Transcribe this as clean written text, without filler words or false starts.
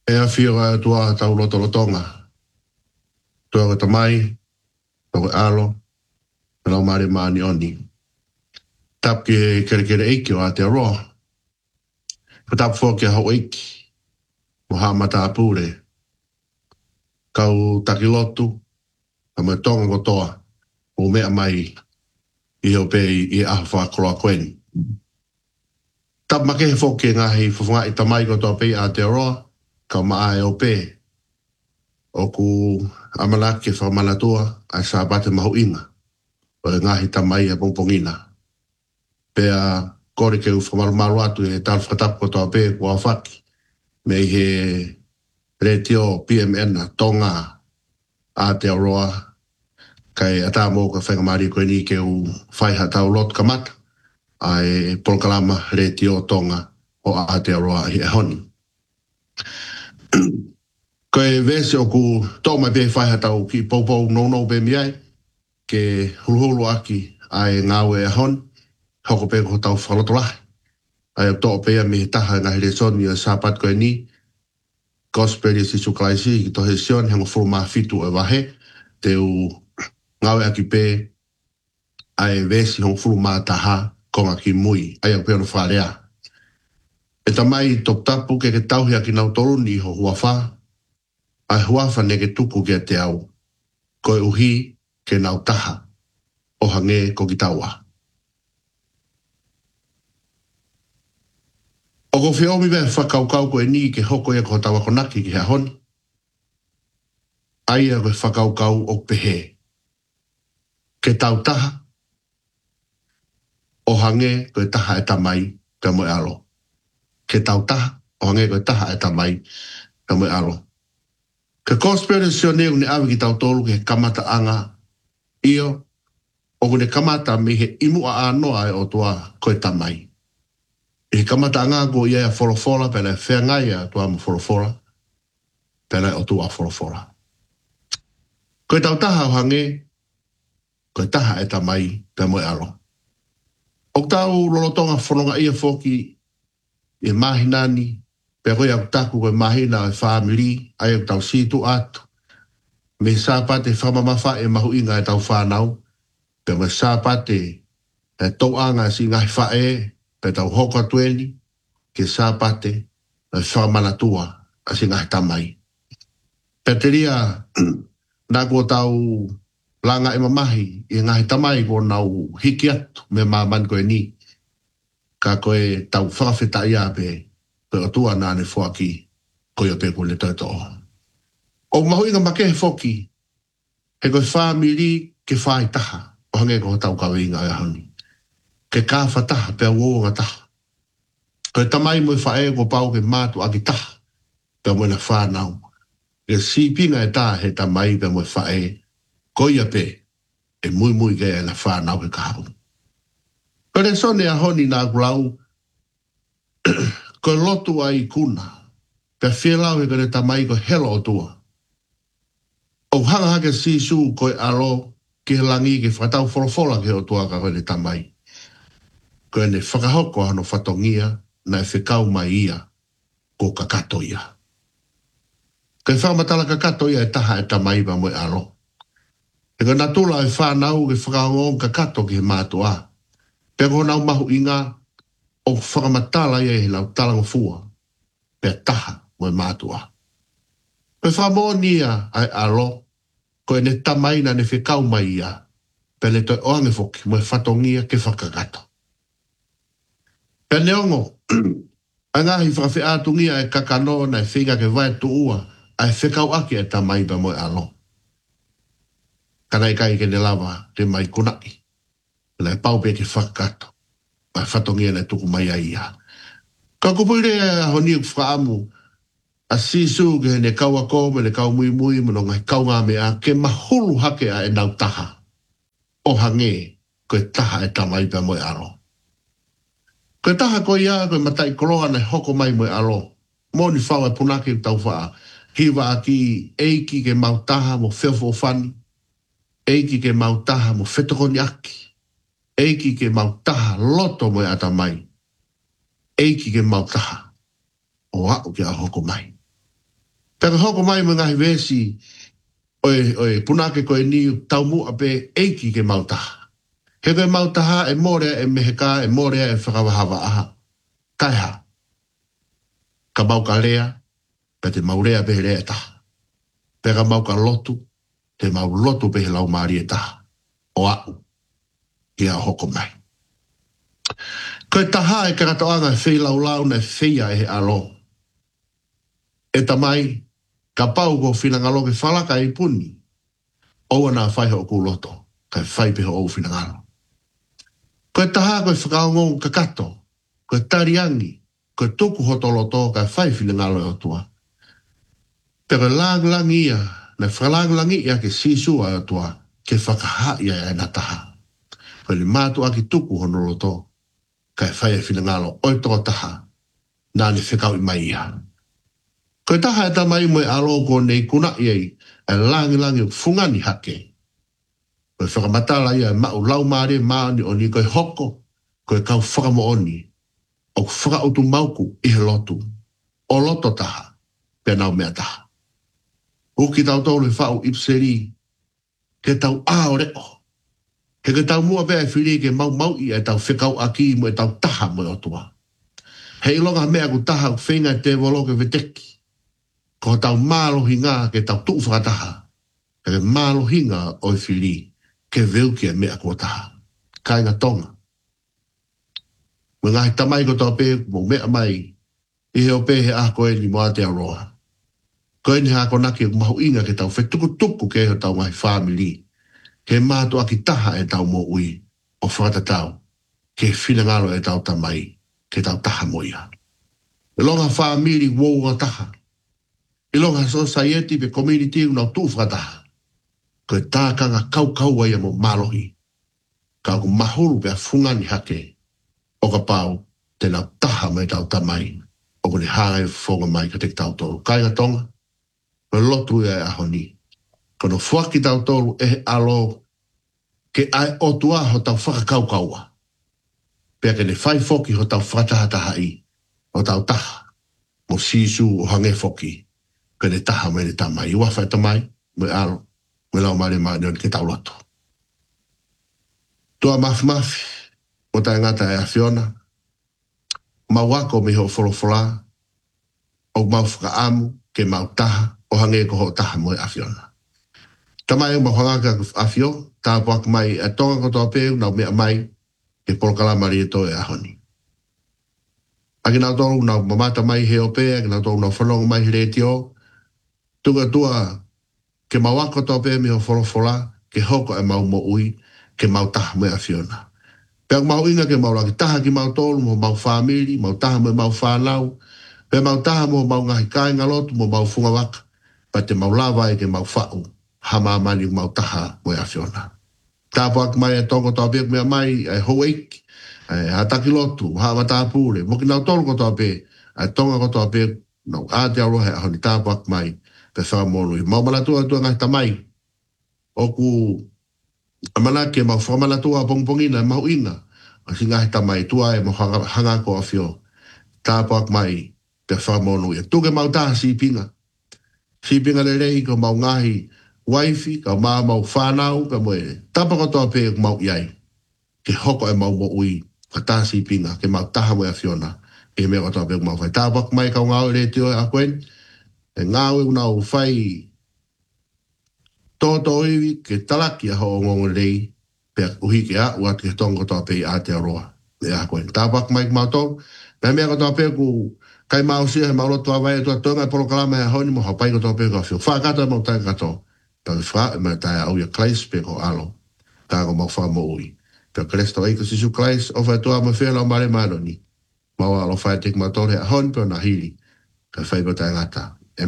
E a whioga tua tau lotolotonga. Tua ko tamai, tua ko alo, me lau maare maani oni. Tap ke kere eiki o Aotearoa. Ko tap fo ke hau eiki. Mo haa mata apure. Kau takilotu, ka me tonga ko toa. O mea mai i o pe i aha wha kroa koeni. Tap ma ke fo ke ngahi fufunga i tamai ko toa pe i Aotearoa. Kau maa e o pe. O ku amalake whamalatua ai sa bate mahu inga. O e ngahi tamai e pongpongina. Pea kore ke u whamarumaru atu e tal whatapu ko toa pe kua whaki. Me he retio PMN tonga Aotearoa. Kai ata mo ka whengamari koe ni ke u whaiha tau lot kamata. Ai polkalama retio tonga o Aotearoa i e honi. Koe vese o ku tau mai pe whaiha tau ki poupou no pe miai. Ke huluhulu aki ai ngawe e honi. Hoko pe ko tau whalotolahi. Ai o tō pea me taha ngā here soni o sāpat koe ni. Gospel i sisu klaisi ki tohe sion hengo furu maa fitu e wahe. Te u ngawe aki pe ai vesi hengo furu maa taha konga ki mui. Ai au peono wharea. E tamai top tapu ke tauhi aki nau toruni ho huawha. Ai huawha ne ke tuku ke te au. Koe uhi ke nau taha. O hange ko ki taua. O ko whiomi me whakaukau koe ni ke hoko e ko tawa konaki ki hea honi. Aia koe whakaukau o pehe. Ke tau taha. O hange koe taha e tamai pe moe alo. Ke tau taha. O hange koe taha e tamai pe moe alo. Ke konspirasio neu ne awe ki tau tolu ke kamata anga. Io. O kune kamata me he imu a anoa e o tua koe tamai. E kamata anga ko ia e whorofora, pēnei whengai a tua mo whorofora, pēnei o tua whorofora. Koe tau taha o hange, koe taha e tamai pe moe alo. O tau lolotonga whanonga ia whoki e mahinani, pe koe au taku koe mahina e whamiri, ai au tau situ atu. Me sāpate whamamafa e mahu inga e tau whanau, pe me sāpate e tau anga si ngai whae, pe tau hoka tueni, ke sāpate, e whamanatua, a si ngai tamai. Pe te ria, nā kua tau langa e mamahi, i ngai tamai ko nau hiki atu, me māman koe ni, ka koe tau whawheta ia pe, pe o tua nāne whuaki, koe o pe ko le tauto. O mahu inga make he whoki, he koe whamiri ke whai taha, o hange ko tau kawe inga e hauni. Ke ka whataha pe uonga taha. Koe tamai mo e whae ko pau ke mātu aki taha. Pe mo e na whanau. Ke sipinga e tā he tamai pe mo e whae. Koia pe. E mui ke e na whanau ke kahau. Koe le sone a honi nā kulau. Koe lotu ai kuna. Pe whielau he koe le tamai ko helo o tua. O hanga hake sisu koe alo ke langi ke whatau wholofola ke o tua ka koe le tamai. Koe ne whakahoko hano whatongia na e whikau mai ia ko kakato ia. Koe whamatala kakato ia e taha e tamai pa moe alo. E koe natula e whanau ke whakahongon kakato ki he mātua. Pe koe nau mahu inga o whakamatala ia e lau talango fua. Pe taha moe mātua. Koe whamoni ia ai alo. Koe ne tamai na ne whikau mai ia. Pe le toi oange foki moe whatongia ke whakakato. Pene ongo, a ngahi whakawhi ātungia e kakano na e whinga ke vai tuua, a e whekau aki e tamai pa moe alo. Kana i kai ke ne lava, te mai kunaki. Na e paupe ke whakakato, a whatongia na tuku mai a ia. Ka kupuire a honi u whaamu, a sisu ke ne kaua ko, me ne kau mui me no ngai kau ngā mea, ke mahulu hake a e nau taha. O hange, koe taha e tamai pa moe alo. Koe taha ko ia, koe matai koroa na hoko mai moe alo. Moni whau e punake tau whaa. Hiwa aki eiki ke mautaha mo whewho whani. Eiki ke mautaha mo whetokoni aki. Eiki ke mautaha loto moe ata mai. Eiki ke mautaha o hau ke a hoko mai. Peka hoko mai mga hivesi, oe punake koe niu tau mua pe eiki ke mautaha. He koe mautaha e morea e meheka, e morea e whakawahawa aha. Kaiha, ka mauka lea, pe te maurea pe lea taha. Peka mauka lotu, te mau lotu pe lau maari e taha. O au, ia hoko mai. Koe taha e kakatoanga e whei lau na e wheia e alo. E tamai, ka pau ko whinangalo ke whalaka i puni. Oua nā whai ho ku loto, kai whai peho o whinangalo. Koe taha koe whakaongo kakato, koe tariangi, koe tuku hotoloto kai whai whinangalo e o tua. Pero lang ia, na whalang ia ke sisua e o tua, ke whakaha ia e na taha. Koe li mātu aki tuku honoloto, kai whai e whinangalo oi tō taha, nā ni whekau i mai ia. Koe taha e tamai mo e alo ko nei kuna iei, e langi fungani hake. Koe whakamatala ia e mau lau maare maani o ni koe hoko, koe kau whakamo oni, o whakautu mauku i he lotu, o loto taha, pe nau mea taha. Uki tau tolu i whau ipseri, ke tau ao reo, ke tau mua pēa whiri ke mau i e tau whekau aki mo e tau taha mo e otua. Hei longa mea ku taha ku whenga te woloke veteki, ko tau mālo hinga ke tau tuu whakataha, ke mālo hinga o i whiri, ke veuki e mea kua taha. Kainga tonga. Mwe ngahi tamai ko tau pē, mo mea mai, i heo pē he ako e ni moa te aroa. Ko e ni hako naki e mahu inga ke tau whetuku ke heo tau ngahi whamili, ke mātu aki taha e tau mo ui, o whakatatau, ke whinangalo e tau tamai, ke tau taha moia. E longa whamili wou taha, I longa society pe community unau tu whakataha. Ko e tākanga kau ai mo malohi. Ka ku mahuru pe a fungani hake. O ka pau tēnā taha mai tau tamai. O kone hāngai whonga mai ka te tau tolu. Kainga tonga. Ko lotu e ahoni. Kono whaki tau tolu e alo ke ai otua ho tau whakakaukaua. Pea ke ne whai whoki ho tau whakataha i. O tau taha. Mo sisu o hange whoki. Kene taha mai ne tamai. Iwa whai tamai, me alo, me lau mai ne ke tau loto. Tua mafi, o tai ngata e a Fiona, mau wako me ho wholofola, o mau whakaamu ke mau taha, o hange ko ho taha mo e a Fiona. Tamai o mau hangaka a Fio, tā puak mai e tonga ko tō peu, nau mea mai, ke polokala mari e tō e ahoni. Aki nau tōru, nau mamata mai he o pe, aki nau tōru nau whanonga mai he re tio, tunga tua ke mawako tō pē me ho wholofola, ke hoko e mau mo ui, ke mau taha me a Fiona. Pea mau inga ke mau laki taha ki mau tōlu, mo mau whamiri, mau taha me mau whanau, pea mau taha mo mau ngahi kāinga lotu, mo mau funga waka, pa te mau lawa e ke mau whau, hama mani mau taha me a Fiona. Tāpo ak mai e tongo tō pē mea mai, e hoeiki, e hataki lotu, hawa tāpūre, mo ki nau tōlu ko tō pē, e tonga ko tō pē, nau āte arohe, ahoni tāpo ak mai, pe whamonu. Mau malatua tua ngai tamai. Oku amanake mau whamalatua pongpongina, mau ina. O si ngai tamai tua e mo hanga ko a Fio. Tāpo ak mai pe whamonu. E tuke mau taha sipinga. Sipinga le rei ko mau ngahi waifi, ka mau whanau, ka mo e tapa ko toa pe mau iai. Ke hoko e mau mo ui, ka taha sipinga, ke mau taha mo e a Fiona. E mea ko toa pe mau whai. Tāpo ak mai ka ngau re tio e a kwen. E ngāwe unau whai tōtō iwi ke talaki a ho ngongo rei pia uhi ke a ua ke tongo tō pei a te aroa. E a koe. Tāpak mai ki mātou. Pea mea ko tō pei ku kai mausia he maulotu awai e tua tonga e polokalama e honi mo hapai ko tō pei ko a whio. Whakato e mau tai kato. Pea ki wha e mai tai au ia klais pe ko alo. Tā ko mau wha mo ui. Pea kresto eiko sisu klais o whai tua ma whia mare mano ni. Mau alo whai te ki mātou he a honi peo na hiri. Ka whai ko tai ngata.